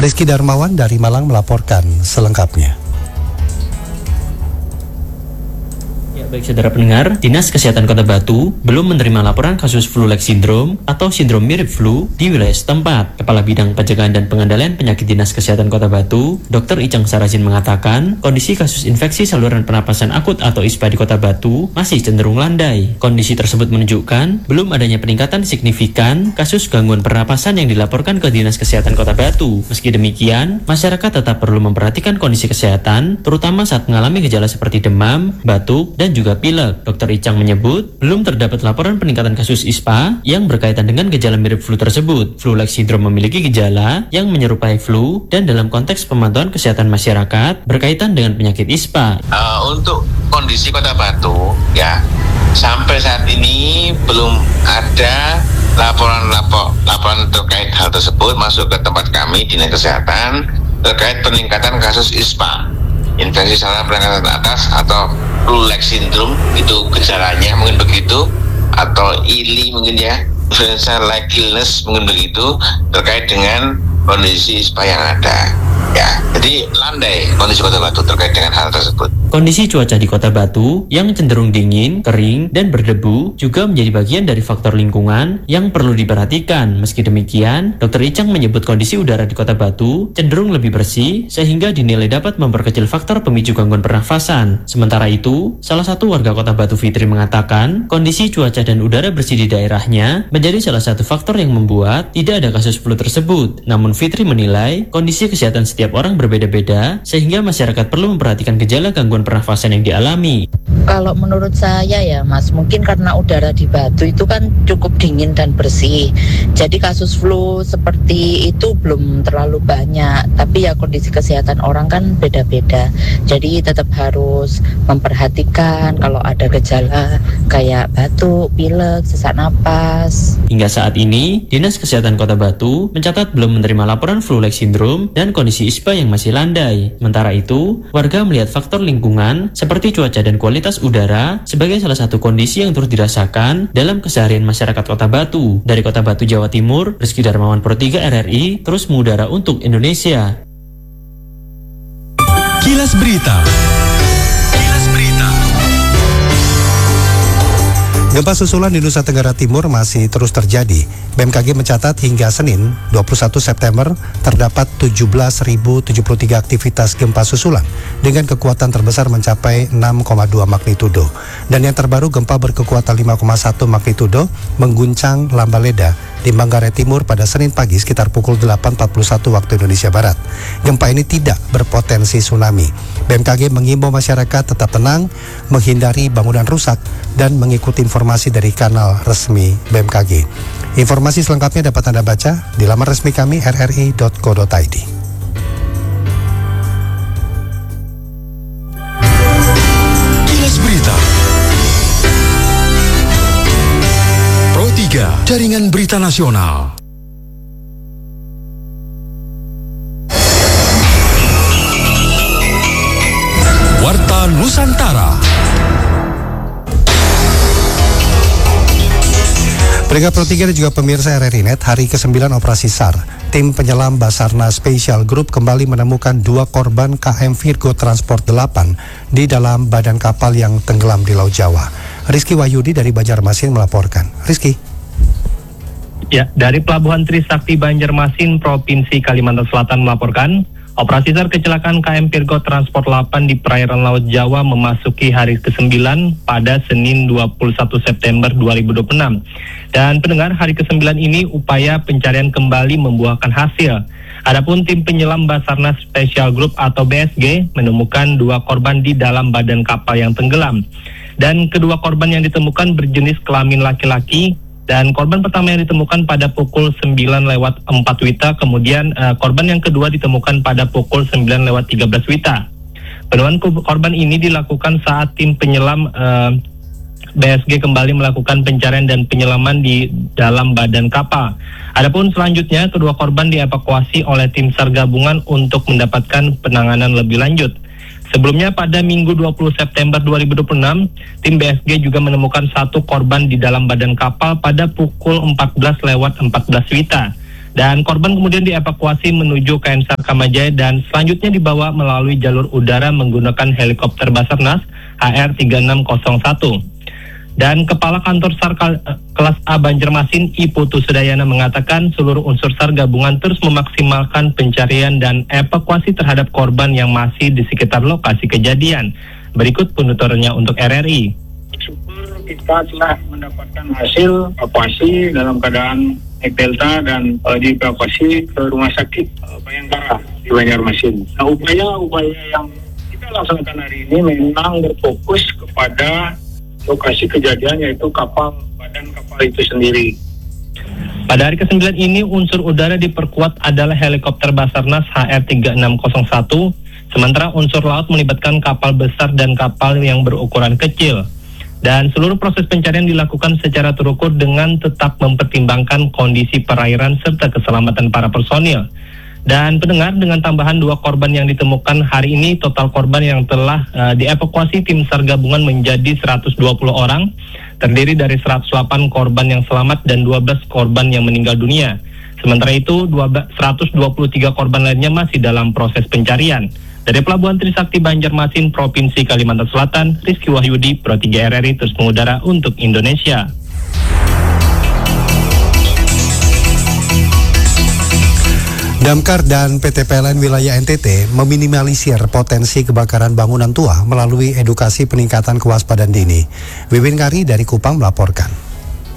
Rizky Darmawan dari Malang melaporkan selengkapnya. Baik saudara pendengar, Dinas Kesehatan Kota Batu belum menerima laporan kasus flu-like syndrome atau sindrom mirip flu di wilayah setempat. Kepala Bidang Pencegahan dan Pengendalian Penyakit Dinas Kesehatan Kota Batu, Dr. Icang Sarazin mengatakan, kondisi kasus infeksi saluran pernapasan akut atau ISPA di Kota Batu masih cenderung landai. Kondisi tersebut menunjukkan belum adanya peningkatan signifikan kasus gangguan pernapasan yang dilaporkan ke Dinas Kesehatan Kota Batu. Meski demikian, masyarakat tetap perlu memperhatikan kondisi kesehatan, terutama saat mengalami gejala seperti demam, batuk, dan juga pilek. Dr. Icang menyebut, belum terdapat laporan peningkatan kasus ISPA yang berkaitan dengan gejala mirip flu tersebut. Flu-like syndrome memiliki gejala yang menyerupai flu dan dalam konteks pemantauan kesehatan masyarakat berkaitan dengan penyakit ISPA. Untuk kondisi Kota Batu, ya, sampai saat ini belum ada laporan terkait hal tersebut masuk ke tempat kami Dinas Kesehatan terkait peningkatan kasus ISPA, infeksi saluran pernapasan atas atau flu-like syndrome, itu gejalanya mungkin begitu, atau ILI mungkin ya, influenza-like illness mungkin begitu, terkait dengan kondisi ISPA yang ada. Ya, jadi landai kondisi Kota Batu terkait dengan hal tersebut. Kondisi cuaca di Kota Batu yang cenderung dingin, kering, dan berdebu juga menjadi bagian dari faktor lingkungan yang perlu diperhatikan. Meski demikian, Dr. Icang menyebut kondisi udara di Kota Batu cenderung lebih bersih sehingga dinilai dapat memperkecil faktor pemicu gangguan pernafasan. Sementara itu, salah satu warga Kota Batu, Fitri, mengatakan kondisi cuaca dan udara bersih di daerahnya menjadi salah satu faktor yang membuat tidak ada kasus flu tersebut. Namun Fitri menilai kondisi kesehatan setiap orang berbeda-beda sehingga masyarakat perlu memperhatikan gejala gangguan pernafasan yang dialami. Kalau menurut saya ya Mas, mungkin karena udara di Batu itu kan cukup dingin dan bersih. Jadi kasus flu seperti itu belum terlalu banyak. Tapi ya kondisi kesehatan orang kan beda-beda. Jadi tetap harus memperhatikan kalau ada gejala kayak batuk, pilek, sesak napas. Hingga saat ini, Dinas Kesehatan Kota Batu mencatat belum menerima laporan flu-like syndrome dan kondisi ISPA yang masih landai. Sementara itu, warga melihat faktor lingkungan seperti cuaca dan kualitas udara sebagai salah satu kondisi yang turut dirasakan dalam keseharian masyarakat Kota Batu. Dari Kota Batu, Jawa Timur, Rizky Darmawan, Pro 3 RRI, terus mengudara untuk Indonesia. Kilas Berita. Gempa susulan di Nusa Tenggara Timur masih terus terjadi. BMKG mencatat hingga Senin 21 September terdapat 17.073 aktivitas gempa susulan dengan kekuatan terbesar mencapai 6,2 magnitudo. Dan yang terbaru gempa berkekuatan 5,1 magnitudo mengguncang Lambaleda di Manggarai Timur pada Senin pagi sekitar pukul 8.41 waktu Indonesia Barat. Gempa ini tidak berpotensi tsunami. BMKG mengimbau masyarakat tetap tenang, menghindari bangunan rusak, dan mengikuti informasi dari kanal resmi BMKG. Informasi selengkapnya dapat Anda baca di laman resmi kami rri.co.id. Kilas Berita. Pro 3, Jaringan Berita Nasional. Warta Nusantara. Pendengar Pro 3 dan juga pemirsa RRI Net, hari ke-9 operasi SAR, tim penyelam Basarnas Special Group kembali menemukan 2 korban KM Virgo Transport 8 di dalam badan kapal yang tenggelam di Laut Jawa. Rizky Wahyudi dari Banjarmasin melaporkan. Rizky. Ya, dari Pelabuhan Trisakti Banjarmasin, Provinsi Kalimantan Selatan melaporkan, operasi SAR kecelakaan KM Virgo Transport 8 di perairan Laut Jawa memasuki hari ke-9 pada Senin 21 September 2026. Dan pendengar, hari ke-9 ini upaya pencarian kembali membuahkan hasil. Adapun tim penyelam Basarnas Special Group atau BSG menemukan 2 korban di dalam badan kapal yang tenggelam. Dan kedua korban yang ditemukan berjenis kelamin laki-laki. Dan korban pertama yang ditemukan pada pukul 9:04 WITA, kemudian korban yang kedua ditemukan pada pukul 9:13 WITA. Penemuan korban ini dilakukan saat tim penyelam BSG kembali melakukan pencarian dan penyelaman di dalam badan kapal. Adapun selanjutnya, kedua korban dievakuasi oleh tim SAR gabungan untuk mendapatkan penanganan lebih lanjut. Sebelumnya pada Minggu 20 September 2026, tim BSG juga menemukan 1 korban di dalam badan kapal pada pukul 14:14 WITA. Dan korban kemudian dievakuasi menuju KM SAR Kamajaya dan selanjutnya dibawa melalui jalur udara menggunakan helikopter Basarnas HR-3601. Dan Kepala Kantor SAR Kelas A Banjarmasin, I Putu Sudayana mengatakan seluruh unsur SAR gabungan terus memaksimalkan pencarian dan evakuasi terhadap korban yang masih di sekitar lokasi kejadian. Berikut penuturannya untuk RRI. Syukur kita telah mendapatkan hasil evakuasi dalam keadaan naik delta dan dievakuasi ke rumah sakit Bayangkara di Banjarmasin. Nah, upaya yang kita laksanakan hari ini memang berfokus kepada lokasi kejadian, yaitu badan kapal itu sendiri. Pada hari ke-9 ini unsur udara diperkuat adalah helikopter Basarnas HR-3601, sementara unsur laut melibatkan kapal besar dan kapal yang berukuran kecil. Dan seluruh proses pencarian dilakukan secara terukur dengan tetap mempertimbangkan kondisi perairan serta keselamatan para personil. Dan pendengar, dengan tambahan 2 korban yang ditemukan hari ini, total korban yang telah dievakuasi tim SAR gabungan menjadi 120 orang, terdiri dari 108 korban yang selamat dan 12 korban yang meninggal dunia. Sementara itu, 123 korban lainnya masih dalam proses pencarian. Dari Pelabuhan Trisakti Banjarmasin, Provinsi Kalimantan Selatan, Rizky Wahyudi, Pro 3 RRI terus mengudara untuk Indonesia. Damkar dan PT PLN wilayah NTT meminimalisir potensi kebakaran bangunan tua melalui edukasi peningkatan kewaspadaan dini. Wiwin Kari dari Kupang melaporkan.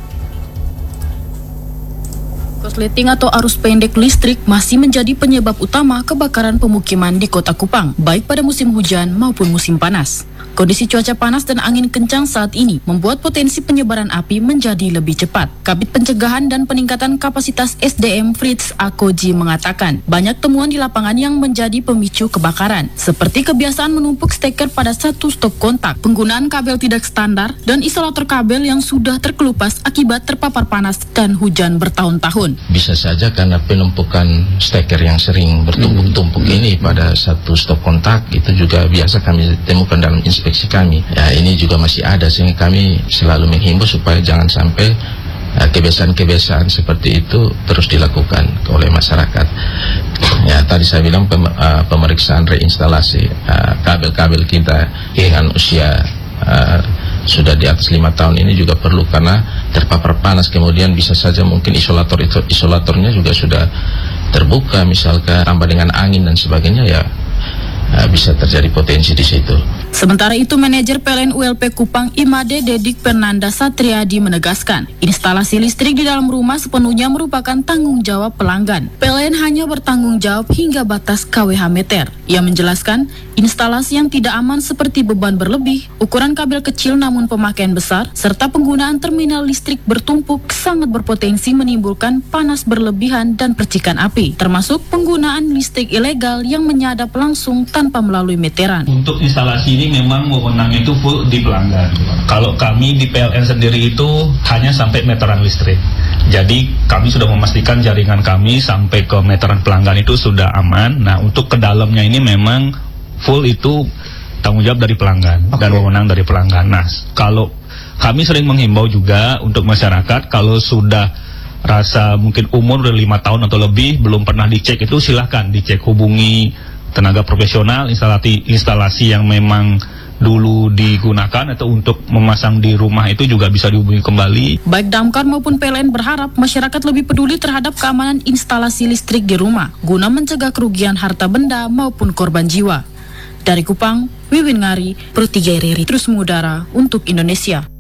Korsleting atau arus pendek listrik masih menjadi penyebab utama kebakaran pemukiman di Kota Kupang, baik pada musim hujan maupun musim panas. Kondisi cuaca panas dan angin kencang saat ini membuat potensi penyebaran api menjadi lebih cepat. Kabid Pencegahan dan Peningkatan Kapasitas SDM Fritz Akoji mengatakan, banyak temuan di lapangan yang menjadi pemicu kebakaran, seperti kebiasaan menumpuk steker pada satu stop kontak, penggunaan kabel tidak standar, dan isolator kabel yang sudah terkelupas akibat terpapar panas dan hujan bertahun-tahun. Bisa saja karena penumpukan steker yang sering bertumpuk-tumpuk ini pada satu stop kontak, itu juga biasa kami temukan dalam inspeksi kami. Ya, ini juga masih ada, sehingga kami selalu menghimbau supaya jangan sampai kebiasaan-kebiasaan seperti itu terus dilakukan oleh masyarakat. Ya, tadi saya bilang pemeriksaan reinstalasi kabel-kabel kita dengan usia sudah di atas 5 tahun ini juga perlu, karena terpapar panas, kemudian bisa saja mungkin isolatornya juga sudah terbuka, misalkan tambah dengan angin dan sebagainya, ya bisa terjadi potensi di situ. Sementara itu, Manajer PLN ULP Kupang Imade Dedik Fernanda Satriadi menegaskan, instalasi listrik di dalam rumah sepenuhnya merupakan tanggung jawab pelanggan. PLN hanya bertanggung jawab hingga batas kWh meter. Ia menjelaskan, instalasi yang tidak aman seperti beban berlebih, ukuran kabel kecil namun pemakaian besar, serta penggunaan terminal listrik bertumpuk sangat berpotensi menimbulkan panas berlebihan dan percikan api, termasuk penggunaan listrik ilegal yang menyadap langsung tanpa melalui meteran. Untuk instalasi ini memang wewenang itu full di pelanggan. Kalau kami di PLN sendiri itu hanya sampai meteran listrik. Jadi kami sudah memastikan jaringan kami sampai ke meteran pelanggan itu sudah aman. Nah, untuk ke dalamnya ini memang full itu tanggung jawab dari pelanggan dan wewenang dari pelanggan. Nah, kalau kami sering menghimbau juga untuk masyarakat, kalau sudah rasa mungkin umur udah 5 tahun atau lebih belum pernah dicek, itu silahkan dicek, hubungi tenaga profesional instalasi yang memang dulu digunakan atau untuk memasang di rumah, itu juga bisa dihubungi kembali. Baik Damkar maupun PLN berharap masyarakat lebih peduli terhadap keamanan instalasi listrik di rumah guna mencegah kerugian harta benda maupun korban jiwa. Dari Kupang, Wiwin Ngari, Pro 3 RRI terus mengudara untuk Indonesia.